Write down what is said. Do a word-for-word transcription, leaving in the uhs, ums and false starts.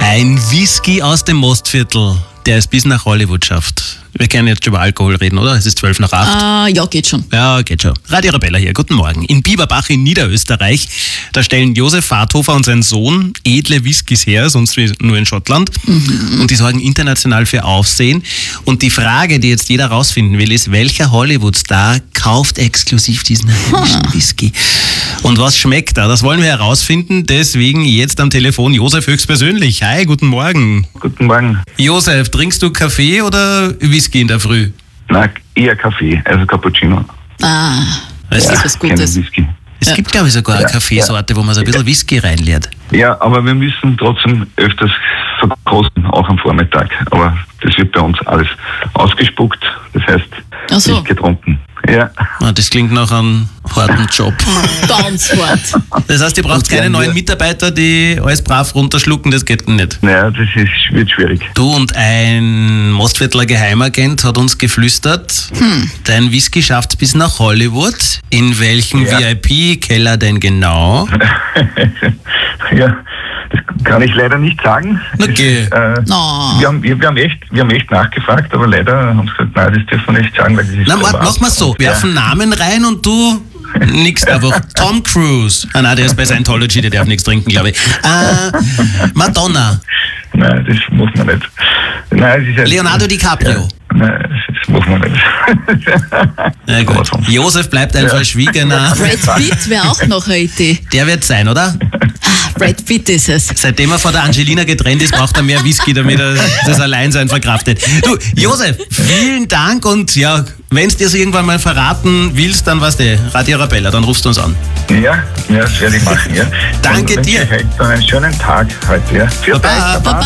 Ein Whisky aus dem Mostviertel, der es bis nach Hollywood schafft. Wir können jetzt schon über Alkohol reden, oder? Es ist zwölf nach acht. Ah, ja, geht schon. Ja, geht schon. Radio Arabella hier, guten Morgen. In Bieberbach in Niederösterreich, da stellen Josef Fahrthofer und sein Sohn edle Whiskys her, sonst wie nur in Schottland. Mhm. Und die sorgen international für Aufsehen. Und die Frage, die jetzt jeder rausfinden will, ist, welcher Hollywood-Star kauft exklusiv diesen heimischen hm. Whisky? Und was schmeckt da? Das wollen wir herausfinden. Deswegen jetzt am Telefon Josef höchstpersönlich. Hi, guten Morgen. Guten Morgen. Josef, trinkst du Kaffee oder Whisky in der Früh? Nein, eher Kaffee, also Cappuccino. Ah, das ja, ist was Gutes. Whisky. Es Ja. gibt, glaube ich, sogar eine Ja, Kaffeesorte, wo man so ein bisschen Whisky reinleert. Ja, aber wir müssen trotzdem öfters verkosten, auch am Vormittag. Aber das wird bei uns alles ausgespuckt, das heißt Ach so. nicht getrunken. Ja. Ah, das klingt nach einem harten Job. Ganz hart. Das heißt, ihr braucht keine neuen Mitarbeiter, die alles brav runterschlucken, das geht nicht. Naja, das ist, wird schwierig. Du, und ein Mostviertler Geheimagent hat uns geflüstert, hm. dein Whisky schafft's bis nach Hollywood. In welchem Ja. V I P-Keller denn genau? Ja, das kann ich leider nicht sagen. Okay. Es, äh, No. wir, haben, wir, wir, haben echt, wir haben echt nachgefragt, aber leider haben sie gesagt, nein, das dürfen wir nicht sagen, weil das ist Na, privat. warte, mach mal so. Wir werfen Namen rein und du nix einfach. Tom Cruise. Ah nein, der ist bei Scientology, der darf nichts trinken, glaube ich. Äh, Madonna. Nein, das muss man nicht. Nein, es ist halt, Leonardo DiCaprio. Nein, das muss man nicht. Na gut. Josef bleibt ein Ja. Verschwiegener. Brad Pitt wäre auch noch eine Idee. Der wird sein, oder? Ah, Brad Pitt ist es. Seitdem er von der Angelina getrennt ist, braucht er mehr Whisky, damit er das Alleinsein verkraftet. Du, Josef, vielen Dank und ja, wenn es dir so irgendwann mal verraten willst, dann weißt du, Radio Arabella, dann rufst du uns an. Ja, ja, das werde ich machen, ja. Danke Und wünsche dir. euch dann einen schönen Tag heute, ja. Für Baba. Baba.